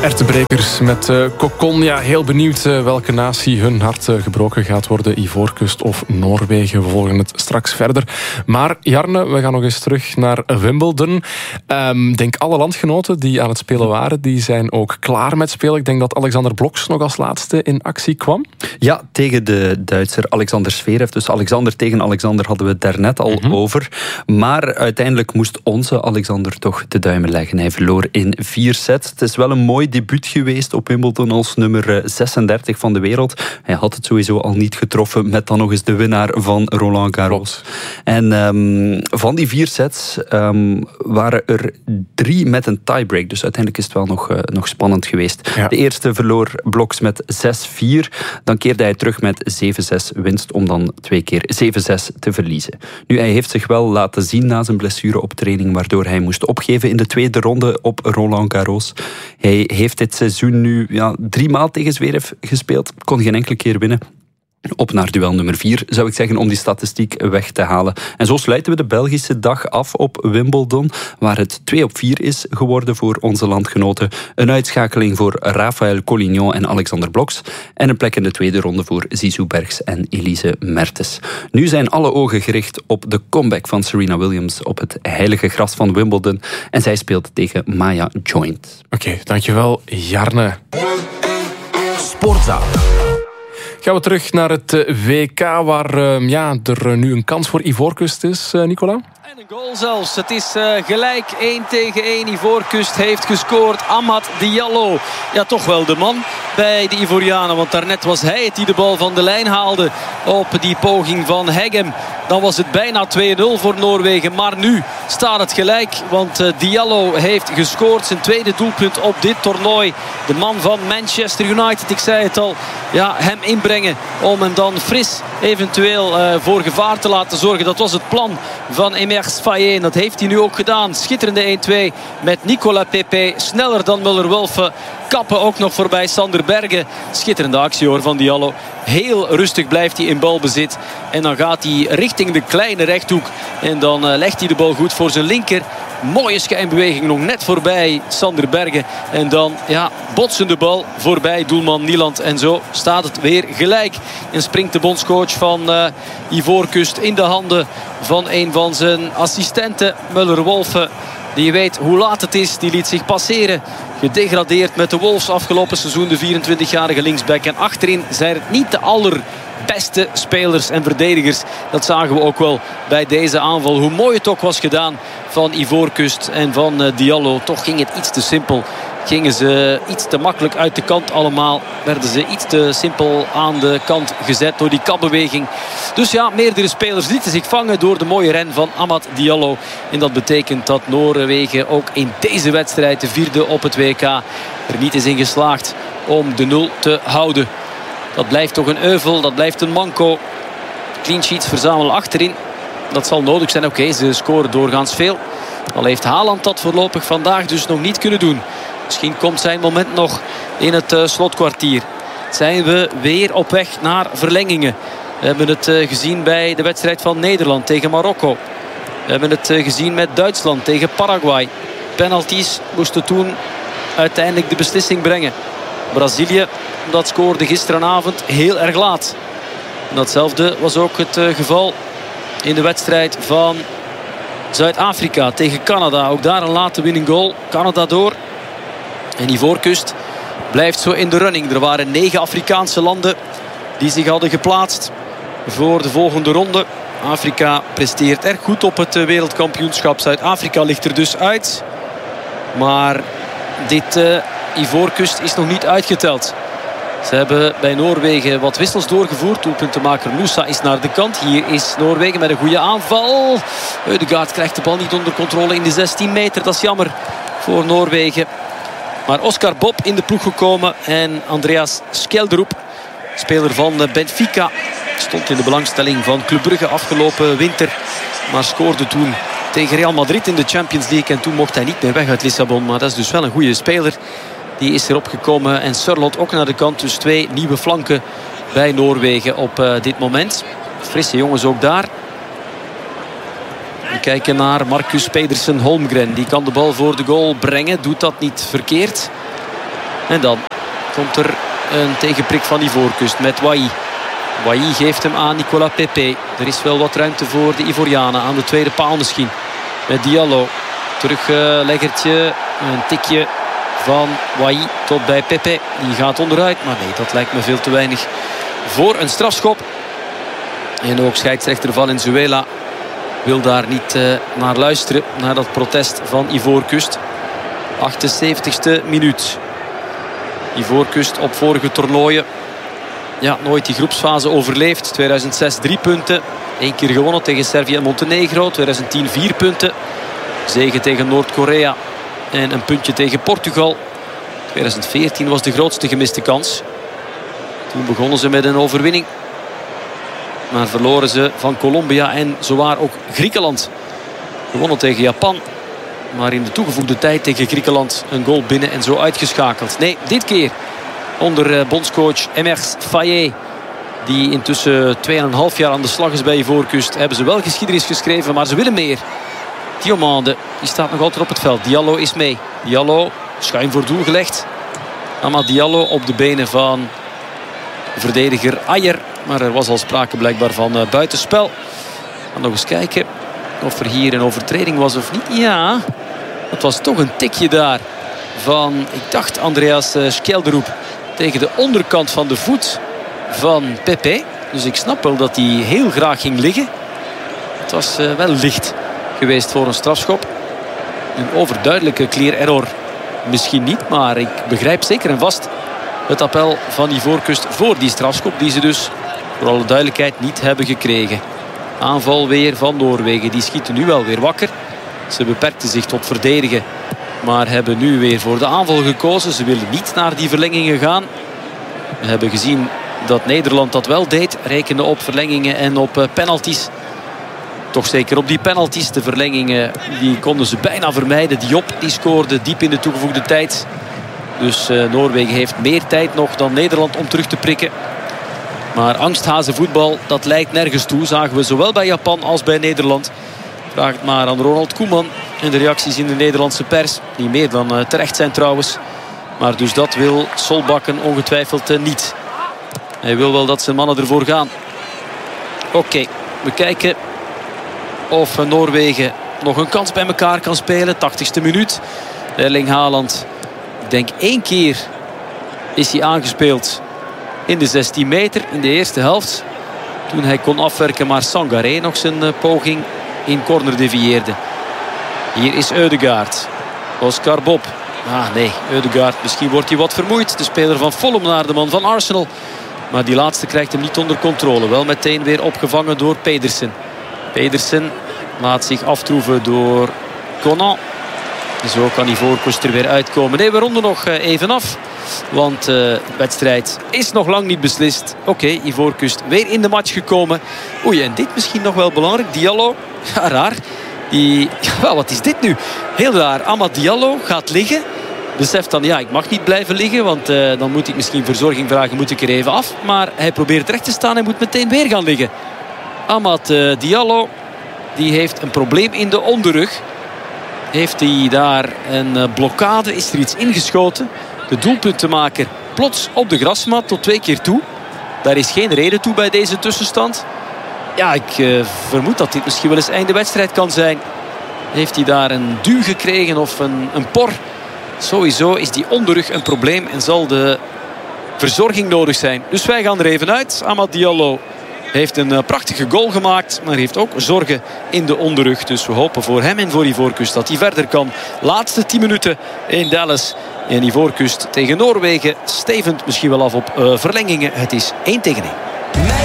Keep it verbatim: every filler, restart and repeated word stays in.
Ertebrekers met uh, Kokon. Ja, heel benieuwd uh, welke natie hun hart uh, gebroken gaat worden. Ivoorkust of Noorwegen. We volgen het straks verder. Maar Jarne, we gaan nog eens terug naar Wimbledon. Um, denk alle landgenoten die aan het spelen waren, die zijn ook klaar met spelen. Ik denk dat Alexander Bloks nog als laatste in actie kwam. Ja, tegen de Duitser Alexander Zverev. Dus Alexander tegen Alexander hadden we het daarnet al mm-hmm. over. Maar uiteindelijk moest onze Alexander toch de duimen leggen. Hij verloor in vier sets. Het is wel een mooi debuut geweest op Wimbledon als nummer zesendertig van de wereld. Hij had het sowieso al niet getroffen met dan nog eens de winnaar van Roland Garros. En um, van die vier sets um, waren er drie met een tiebreak. Dus uiteindelijk is het wel nog, uh, nog spannend geweest. Ja. De eerste verloor Bloks met zes vier. Dan keerde hij terug met zeven zes winst om dan twee keer zeven zes te verliezen. Nu, hij heeft zich wel laten zien na zijn blessure op training, waardoor hij moest opgeven in de tweede ronde op Roland Garros. Hij heeft dit seizoen nu ja, drie maal tegen Zverev gespeeld. Kon geen enkele keer winnen. Op naar duel nummer vier, zou ik zeggen, om die statistiek weg te halen. En zo sluiten we de Belgische dag af op Wimbledon, waar het twee op vier is geworden voor onze landgenoten. Een uitschakeling voor Rafael Collignon en Alexander Bloks. En een plek in de tweede ronde voor Zizou Bergs en Elise Mertens. Nu zijn alle ogen gericht op de comeback van Serena Williams op het heilige gras van Wimbledon. En zij speelt tegen Maya Joint. Oké, okay, dankjewel Jarne. Sportza. Gaan we terug naar het W K, waar uh, ja, er nu een kans voor Ivoorkust is, uh, Nicola? En een goal zelfs. Het is uh, gelijk één tegen één. Ivoorkust heeft gescoord. Amad Diallo. Ja, toch wel de man bij de Ivorianen. Want daarnet was hij het die de bal van de lijn haalde op die poging van Heggem. Dan was het bijna twee nul voor Noorwegen. Maar nu staat het gelijk. Want uh, Diallo heeft gescoord. Zijn tweede doelpunt op dit toernooi. De man van Manchester United. Ik zei het al. Ja, hem inbrengen om hem dan fris eventueel uh, voor gevaar te laten zorgen. Dat was het plan van Emers Faye. Dat heeft hij nu ook gedaan. Schitterende één twee met Nicolas Pepe. Sneller dan Muller-Wulfen. Kappen ook nog voorbij Sander Bergen. Schitterende actie hoor van Diallo. Heel rustig blijft hij in balbezit. En dan gaat hij richting de kleine rechthoek. En dan uh, legt hij de bal goed voor zijn linker. Mooie schijnbeweging nog net voorbij Sander Bergen. En dan ja, botsende bal voorbij doelman Nieland. En zo staat het weer gelijk. En springt de bondscoach van uh, Ivoorkust in de handen van een van zijn assistenten, Muller-Wulfen. Die weet hoe laat het is. Die liet zich passeren. Gedegradeerd met de Wolves afgelopen seizoen. De vierentwintigjarige linksback. En achterin zijn het niet de allerbeste spelers en verdedigers. Dat zagen we ook wel bij deze aanval. Hoe mooi het ook was gedaan van Ivoorkust en van uh, Diallo. Toch ging het iets te simpel. Gingen ze iets te makkelijk uit de kant allemaal. Werden ze iets te simpel aan de kant gezet door die kapbeweging. Dus ja, meerdere spelers lieten zich vangen door de mooie ren van Amad Diallo. En dat betekent dat Noorwegen ook in deze wedstrijd, de vierde op het W K, er niet is in geslaagd om de nul te houden. Dat blijft toch een euvel, dat blijft een manco. Clean sheets verzamelen achterin. Dat zal nodig zijn. Oké, okay, ze scoren doorgaans veel. Al heeft Haaland dat voorlopig vandaag dus nog niet kunnen doen. Misschien komt zijn moment nog in het uh, slotkwartier. Zijn we weer op weg naar verlengingen. We hebben het uh, gezien bij de wedstrijd van Nederland tegen Marokko. We hebben het uh, gezien met Duitsland tegen Paraguay. Penalties moesten toen uiteindelijk de beslissing brengen. Brazilië, dat scoorde gisteravond heel erg laat. En datzelfde was ook het uh, geval in de wedstrijd van Zuid-Afrika tegen Canada. Ook daar een late winning goal. Canada door. En Ivoorkust blijft zo in de running. Er waren negen Afrikaanse landen die zich hadden geplaatst voor de volgende ronde. Afrika presteert erg goed op het wereldkampioenschap. Zuid-Afrika ligt er dus uit. Maar dit uh, Ivoorkust is nog niet uitgeteld. Ze hebben bij Noorwegen wat wissels doorgevoerd. Doelpuntenmaker Moussa is naar de kant. Hier is Noorwegen met een goede aanval. Ødegaard krijgt de bal niet onder controle in de zestien meter. Dat is jammer voor Noorwegen. Maar Oscar Bob in de ploeg gekomen. En Andreas Skelderup, speler van Benfica, stond in de belangstelling van Club Brugge afgelopen winter. Maar scoorde toen tegen Real Madrid in de Champions League. En toen mocht hij niet meer weg uit Lissabon. Maar dat is dus wel een goede speler. Die is erop gekomen. En Surlot ook naar de kant. Dus twee nieuwe flanken bij Noorwegen op uh, dit moment. Frisse jongens ook daar. We kijken naar Marcus Pedersen Holmgren. Die kan de bal voor de goal brengen. Doet dat niet verkeerd. En dan komt er een tegenprik van Ivoorkust met Wahi. Wahi geeft hem aan Nicolas Pepe. Er is wel wat ruimte voor de Ivorianen. Aan de tweede paal misschien. Met Diallo. Terugleggertje. Een tikje van Wahi tot bij Pepe. Die gaat onderuit. Maar nee, dat lijkt me veel te weinig voor een strafschop. En ook scheidsrechter Valenzuela wil daar niet uh, naar luisteren. Naar dat protest van Ivoorkust. achtenzeventigste minuut. Ivoorkust op vorige toernooien. Ja, nooit die groepsfase overleefd. tweeduizend zes drie punten. Eén keer gewonnen tegen Servië en Montenegro. tweeduizend tien vier punten. Zege tegen Noord-Korea. En een puntje tegen Portugal. tweeduizend veertien was de grootste gemiste kans. Toen begonnen ze met een overwinning. Maar verloren ze van Colombia en zowaar ook Griekenland. Gewonnen tegen Japan. Maar in de toegevoegde tijd tegen Griekenland een goal binnen en zo uitgeschakeld. Nee, dit keer onder bondscoach Emers Faye. Die intussen twee en een half jaar aan de slag is bij Ivoorkust. Hebben ze wel geschiedenis geschreven, maar ze willen meer. Diomande, die staat nog altijd op het veld. Diallo is mee. Diallo, schuin voor doel gelegd. Amad Diallo op de benen van verdediger Ayer. Maar er was al sprake blijkbaar van uh, buitenspel. We gaan nog eens kijken of er hier een overtreding was of niet. Ja, het was toch een tikje daar van, ik dacht, Andreas uh, Skjelderoep tegen de onderkant van de voet van Pepe. Dus ik snap wel dat hij heel graag ging liggen. Het was uh, wel licht geweest voor een strafschop. Een overduidelijke clear error misschien niet, maar ik begrijp zeker en vast het appel van Ivoorkust voor die strafschop, die ze dus voor alle duidelijkheid niet hebben gekregen. Aanval weer van Noorwegen. Die schieten nu wel weer wakker. Ze beperkten zich tot verdedigen, maar hebben nu weer voor de aanval gekozen. Ze willen niet naar die verlengingen gaan. We hebben gezien dat Nederland dat wel deed. Rekende op verlengingen en op penalties. Toch zeker op die penalties. De verlengingen die konden ze bijna vermijden. Diop die scoorde diep in de toegevoegde tijd. Dus uh, Noorwegen heeft meer tijd nog dan Nederland om terug te prikken. Maar angsthazenvoetbal, dat leidt nergens toe. Zagen we zowel bij Japan als bij Nederland. Vraag het maar aan Ronald Koeman. En de reacties in de Nederlandse pers. Die meer dan uh, terecht zijn trouwens. Maar dus dat wil Solbakken ongetwijfeld uh, niet. Hij wil wel dat zijn mannen ervoor gaan. Oké, okay, we kijken of uh, Noorwegen nog een kans bij elkaar kan spelen. tachtigste minuut. Erling Haaland, ik denk één keer is hij aangespeeld in de zestien meter in de eerste helft. Toen hij kon afwerken, maar Sangaré nog zijn uh, poging in corner devieerde. Hier is Ødegaard. Oscar Bob. Ah nee, Ødegaard, misschien wordt hij wat vermoeid. De speler van Fulham naar de man van Arsenal. Maar die laatste krijgt hem niet onder controle. Wel meteen weer opgevangen door Pedersen. Pedersen laat zich aftroeven door Conan. Zo kan Ivoorkust er weer uitkomen. Nee, we ronden nog even af. Want uh, de wedstrijd is nog lang niet beslist. Oké, okay, Ivoorkust weer in de match gekomen. Oei, en dit misschien nog wel belangrijk. Diallo, ja, raar. Die, ja, wat is dit nu? Heel raar. Amad Diallo gaat liggen. Beseft dan, ja, ik mag niet blijven liggen. Want uh, dan moet ik misschien verzorging vragen. Moet ik er even af. Maar hij probeert recht te staan en moet meteen weer gaan liggen. Amad uh, Diallo, die heeft een probleem in de onderrug. Heeft hij daar een uh, blokkade? Is er iets ingeschoten? De doelpuntenmaker plots op de grasmat tot twee keer toe. Daar is geen reden toe bij deze tussenstand. Ja, ik uh, vermoed dat dit misschien wel eens einde wedstrijd kan zijn. Heeft hij daar een duw gekregen of een, een por? Sowieso is die onderrug een probleem en zal de verzorging nodig zijn. Dus wij gaan er even uit. Amad Diallo heeft een uh, prachtige goal gemaakt, maar heeft ook zorgen in de onderrug. Dus we hopen voor hem en voor Ivoorkust dat hij verder kan. Laatste tien minuten in Dallas. En Ivoorkust tegen Noorwegen stevend misschien wel af op uh, verlengingen. Het is één tegen één.